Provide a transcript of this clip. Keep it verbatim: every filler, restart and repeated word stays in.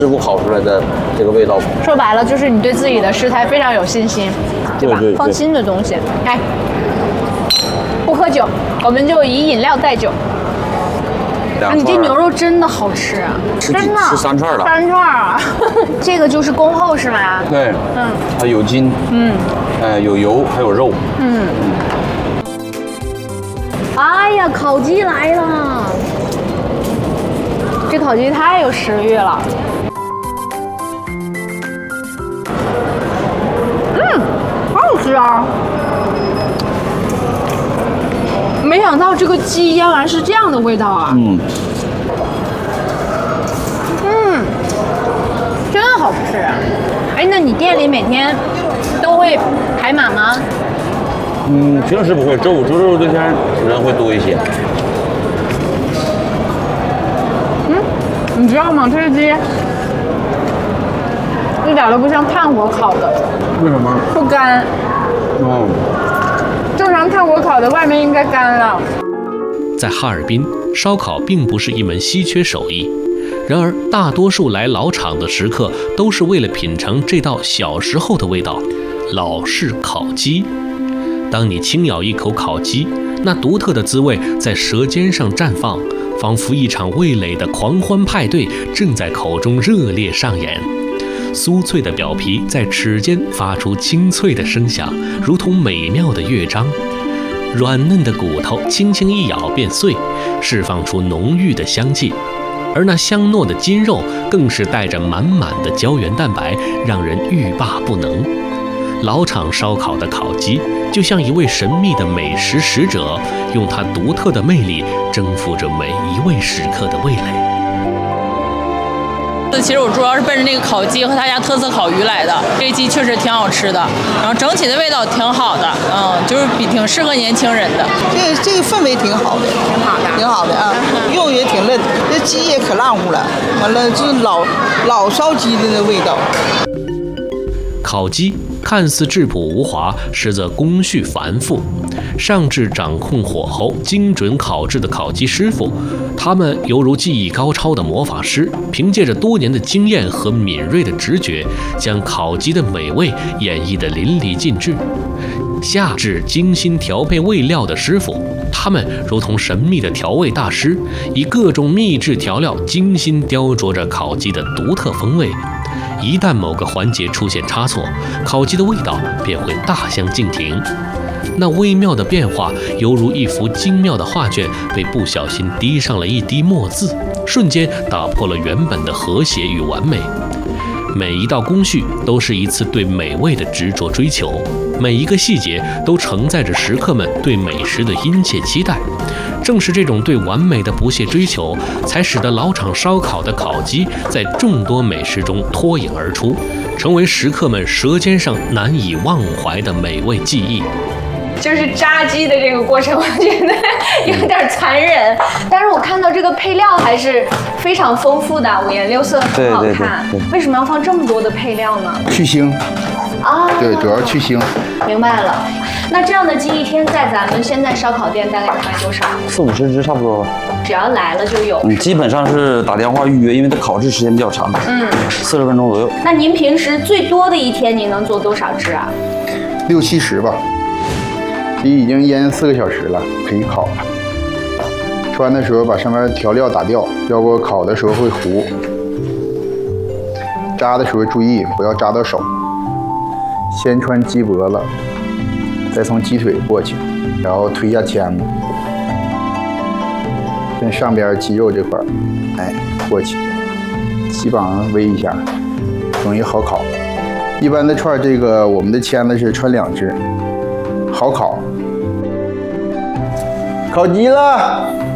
师傅烤出来的这个味道。 说白了，就是你对自己的食材非常有信心，对吧？ 对对对放心的东西。哎，不喝酒，我们就以饮料代酒。啊，你这牛肉真的好吃， 吃真的吃三串了。 三串啊，这个就是恭候是吧？ 对， 嗯， 它有筋， 嗯， 哎，有油，还有肉。 嗯。哎呀，烤鸡来了！这烤鸡太有食欲了。嗯，好好吃啊！没想到这个鸡腌完是这样的味道啊！ 嗯， 嗯，真好吃。哎，那你店里每天都会排满吗？ 嗯，平时不会，周五、周六这天人会多一些。 嗯，你知道吗？这个鸡一点都不像炭火烤的， 为什么？ 不干。 哦。 正常炭火烤的外面应该干了。 在哈尔滨，烧烤并不是一门稀缺手艺，然而大多数来老厂的食客都是为了品尝这道小时候的味道——老式烤鸡。当你轻咬一口烤鸡，那独特的滋味在舌尖上绽放，仿佛一场味蕾的狂欢派对正在口中热烈上演。酥脆的表皮在齿间发出清脆的声响，如同美妙的乐章。软嫩的骨头轻轻一咬便碎，释放出浓郁的香气，而那香糯的筋肉更是带着满满的胶原蛋白，让人欲罢不能。老厂烧烤的烤鸡就像一位神秘的美食使者，用它独特的魅力征服着每一位食客的味蕾。 其实我主要是奔着那个烤鸡和他家特色烤鱼来的，这个鸡确实挺好吃的，然后整体的味道挺好的，嗯，就是比挺适合年轻人的。 这个这个氛围挺好的， 挺好的， 挺好的啊，肉也挺嫩，这鸡也可烂乎了，完了就是老老烧鸡的那味道。 烤鸡看似质朴无华，实则工序繁复。上至掌控火候、精准烤制的烤鸡师傅，他们犹如技艺高超的魔法师，凭借着多年的经验和敏锐的直觉，将烤鸡的美味演绎得淋漓尽致。下至精心调配味料的师傅，他们如同神秘的调味大师，以各种秘制调料精心雕琢着烤鸡的独特风味。一旦某个环节出现差错，烤鸡的味道便会大相径庭。那微妙的变化，犹如一幅精妙的画卷被不小心滴上了一滴墨字，瞬间打破了原本的和谐与完美。每一道工序都是一次对美味的执着追求，每一个细节都承载着食客们对美食的殷切期待。正是这种对完美的不懈追求，才使得老厂烧烤的烤鸡在众多美食中脱颖而出，成为食客们舌尖上难以忘怀的美味记忆。 就是炸鸡的这个过程，我觉得有点残忍，但是我看到这个配料还是非常丰富的，五颜六色，很好看。 对对对对， 为什么要放这么多的配料呢？ 去腥啊， 对，主要去腥。 明白了。那这样的鸡一天在咱们现在烧烤店大概能卖多少？ 四五十只差不多吧。 只要来了就有。 嗯，基本上是打电话预约，因为它烤制时间比较长， 嗯， 四十分钟左右。 那您平时最多的一天您能做多少只啊？ 六七十吧。鸡已经腌四个小时了，可以烤了。穿的时候把上面调料打掉，要不烤的时候会糊。扎的时候注意不要扎到手。先穿鸡脖子，再从鸡腿过去，然后推下签子，跟上边鸡肉这块儿，哎，过去，鸡膀上围一下，容易好烤。一般的串，这个我们的签子是穿两只，好烤。烤鸡了。